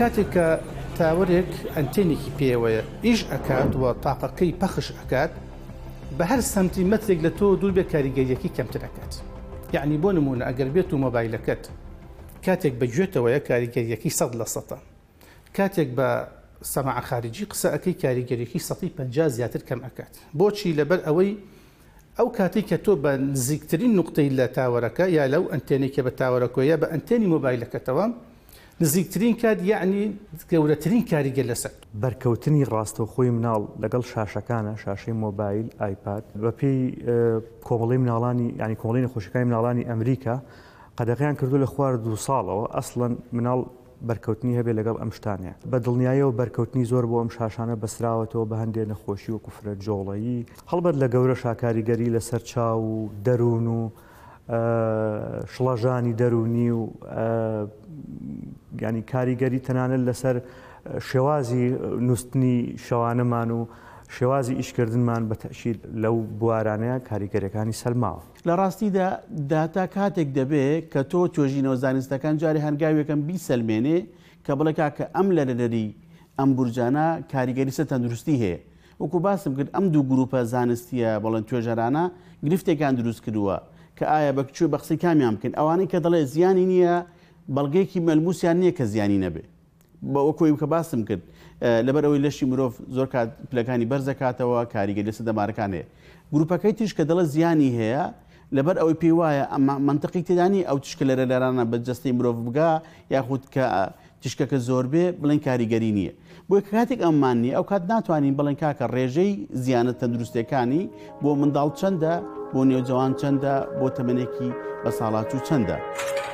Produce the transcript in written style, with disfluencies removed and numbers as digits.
کاتێک کە تاوەرێک ئەنتێنێکی پێوەیە ئیش ئەکات و تاقەکەی پەخش ئەکات بە هەر سەمتی مەترێک لە تۆ دوور بێ کاریگەریەکی کەمتر ئەکات. یعنی بۆ نمونە ئەگەر بێت و مۆبایلەکەت کاتێک بەگوێتەوەیە کاریگەریەکی 100%، کاتێک بە سەماع خارجی قسە ئەەکەی کاریگەریەکی 150 زیاتر کەم ئەکات. بۆچی؟ لەبەر ئەوەی ئەو کاتێک کە تۆ بە نزیکترین نقطەی لە تاوەرەکە یا لەو ئەنتێنێکە بە تاوەرەکۆیە بە ئەنتێنی مۆبایلەکەتەوە نزیکترین کات، یعنی گەورەترین کاریگەر لەسەر. بەرکەوتنی ڕاستەوخۆی مناڵ لەگەڵ شاشەکانە، شاشەی مۆبایل، ئایپاد، بەپێی کۆمەڵی مناڵانی ینی کۆمەڵی نەخۆشیەکانی مناڵانی ئەمریکا قەدەغیان کردو لە خوار 2 ساڵەوە ئەسڵەن مناڵ بەرکەوتنی هەبێ لەگەڵ ئەم شتانەیە. بە دڵنیاییەوە بەرکەوتنی زۆر بۆ ئەم شاشانە بەسراوەتەوە بە هەندێک نەخۆشی وەکو فرە جۆڵەیی، هەڵبەت لە گەورە شاکاریگەری لەسەر چاو و دەروون و شڵەژانی دەرونی و ینی کاریگەری تەنانەت لەسەر شێوازی نووسنی شەوانەمان و شێوازی ئیشکردنمان بە تەشیر لەو بوارانەیە کاریگەریەکانی سەلماوە. لە ڕاستیدا داتا کاتێک دەبێت کە تۆ توێژینەوە زانستەکان جاری هەنگاویەکەم بیسەلمێنێ کە بڵێ کاکە ئەم لەرەدەری ئەم بورجانە کاریگەری سە تەندروستی هەیە. وەکو باسم کرد ئەم دوو گروپە زانستیە بەڵێن توێژەرانە گرفتێکان دروست کردووە کە ئایا بەکوێ بە قسەی کامیان بکەن. ئەوانەی کە دەڵێ زیانی نییە بەڵگەیەکی مەلموسیان نییە کە زیانی نەبێ. بە وەکۆی کە باسم کرد لەبەر ئەوەی لەشی مرۆڤ زۆر کات پلەکانی بەرزەکاتەوە کاریگەری لەسەر دەمارەکان هەیە. گروپەکەی تیش کە دەڵێ زیانی هەیە لەبەر ئەوەی پێی وایە ئەمە منتەقی تێدانی ئەو تشکە لەرە لەرانە بە جەستەی مرۆڤ بگا یاخود کە تشکەکە زۆر بێ بڵێن کاریگەری نییە. بۆی کاتێک ئەممان نیە ئەو کات ناتوانین بڵێن کاکە ڕێژەی زیانە تەندروستەکانی بۆ منداڵ چەندە، بۆ نێوجەوان چەندە، بۆ تەمەنێکی بە ساڵات و چەندە.